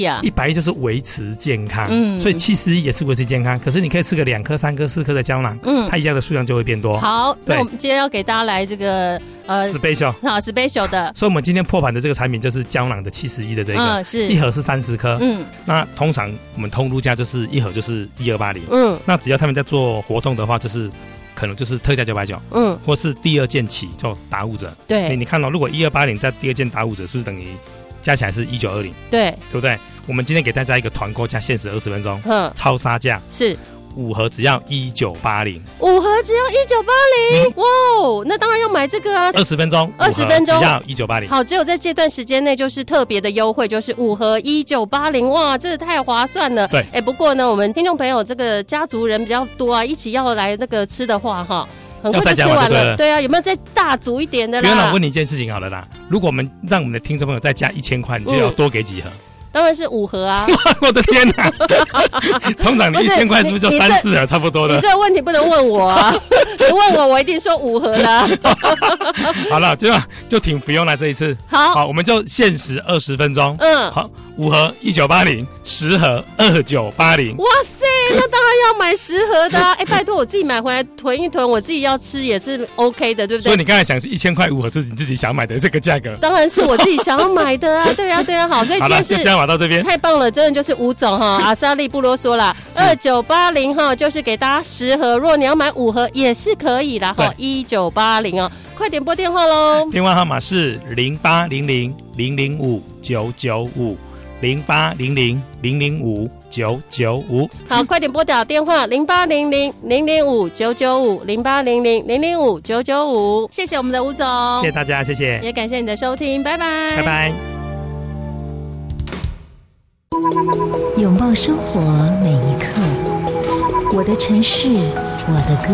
110就是维持健康，所以71也是维持健康。可是你可以吃个2颗、3颗、4颗的胶囊，它一样的数量就会变多。 好，那我们今天要给大家来这个 special 好 special 的， 所以我们今天破盘的这个产品就是胶囊的71的这个， 是一盒是30颗，那通常我们通路价就是一盒就是1280，那只要他们在做活动的话，就是可能就是特价990，或是第二件起就打5折。 对， 你看到如果1280在第二件打5折，是不是等于加起来是1920？ 对不对？我们今天给大家一个团购价，限时20分钟，超杀价是 5盒只要1980，5 盒只要1980，哇，那当然要买这个啊 ！20分钟 ，20分钟只要1980。 好，只有在这段时间内就是特别的优惠，就是5盒1980，哇，这太划算了。 对， 不过呢，我们听众朋友这个家族人比较多啊，一起要来那个吃的话，哈。很快就吃完了，对啊，有没有再大煮一点的啦？ 不用，我问你一件事情好了啦，如果我们让我们的听众朋友再加1000块，你就要多给几盒？ 当然是5盒啊！ 我的天哪！通常你1000块是不是就3、4盒差不多了？ 你这个问题不能问我啊！你问我，我一定说5盒的。 好了，就挺不用了这一次。好，我们就限时20分钟。好，5盒1980，10盒2980。 哇塞，那当然要买10盒的啊！拜托我自己买回来囤一囤，我自己要吃也是 OK 的，对不对？ 所以你刚才想是1000块5盒是你自己想买的这个价格？ 当然是我自己想要买的啊！对啊，对啊，好，所以今天是就这样玩到这边， 太棒了，真的就是吴总哈，阿莎莉不啰嗦啦，2980哈，就是给大家10盒，如果你要买5盒也是可以啦哈，1980哦，快点拨电话喽， 电话号码是0800-005-995，0800-005-995。 好，快点拨打电话0800-005-995，0800-005-995。谢谢我们的吴总， 谢谢大家，谢谢， 也感谢你的收听，拜拜， 拜拜。 拥抱生活每一刻，我的城市，我的歌。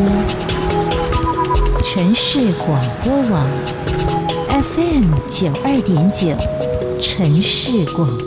城市广播网 FM92.9，城市广播。